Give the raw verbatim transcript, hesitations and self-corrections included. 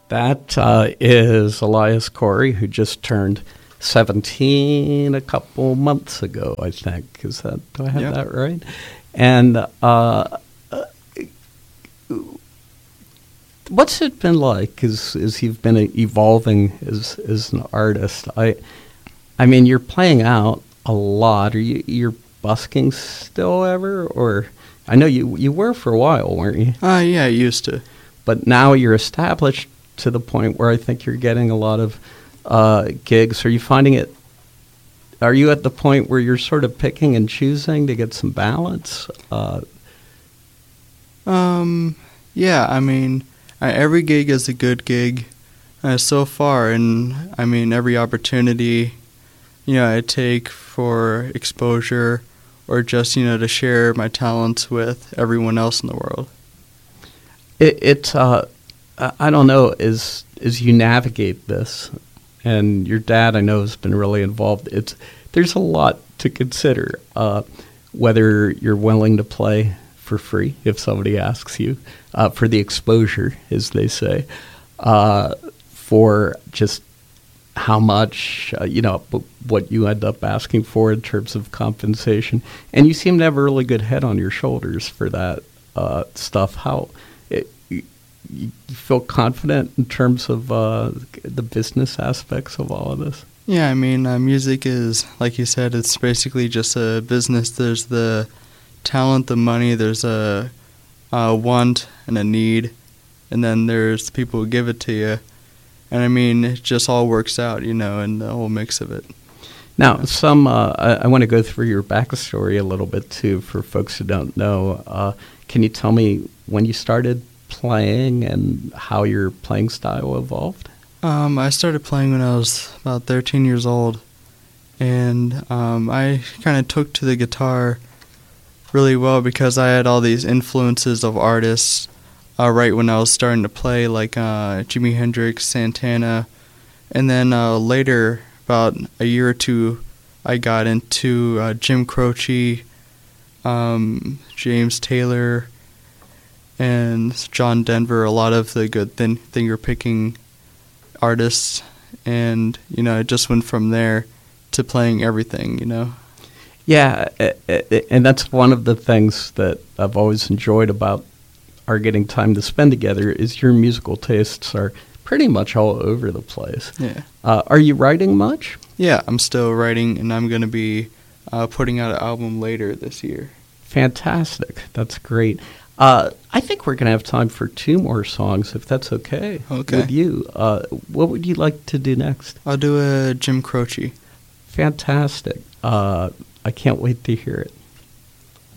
That uh, is Elias Corey, who just turned seventeen a couple months ago, I think. Is that, do I have Yep. that right? And uh, what's it been like as, as you've been evolving as, as an artist? I I mean, you're playing out a lot. Are you you're busking still ever? Or I know you, you were for a while, weren't you? Uh, yeah, I used to. But now you're established to the point where I think you're getting a lot of uh, gigs. Are you finding it, are you at the point where you're sort of picking and choosing to get some balance? Uh, Um, yeah, I mean, uh, every gig is a good gig uh, so far, and I mean, every opportunity, you know, I take for exposure or just, you know, to share my talents with everyone else in the world. it, it uh, I I don't know, as, as you navigate this, and your dad I know has been really involved, it's, there's a lot to consider, uh, whether you're willing to play for free, if somebody asks you, uh, for the exposure, as they say, uh, for just how much, uh, you know, b- what you end up asking for in terms of compensation. And you seem to have a really good head on your shoulders for that uh, stuff. How it, you, you feel confident in terms of uh, the business aspects of all of this? Yeah, I mean, uh, music is, like you said, it's basically just a business. There's the talent, the money, there's a, a want and a need, and then there's people who give it to you. And I mean, it just all works out, you know, and the whole mix of it. Now, some uh, I, I want to go through your backstory a little bit, too, for folks who don't know. Uh, can you tell me when you started playing and how your playing style evolved? Um, I started playing when I was about thirteen years old, and um, I kind of took to the guitar really well because I had all these influences of artists uh, right when I was starting to play, like uh, Jimi Hendrix, Santana, and then uh, later, about a year or two, I got into uh, Jim Croce, um, James Taylor, and John Denver, a lot of the good thin- finger-picking artists, and, you know, it just went from there to playing everything, you know. Yeah, and that's one of the things that I've always enjoyed about our getting time to spend together is your musical tastes are pretty much all over the place. Yeah. Uh, are you writing much? Yeah, I'm still writing, and I'm going to be uh, putting out an album later this year. Fantastic. That's great. Uh, I think we're going to have time for two more songs, if that's okay, Okay. with you. Uh, what would you like to do next? I'll do a Jim Croce. Fantastic. Uh, I can't wait to hear it.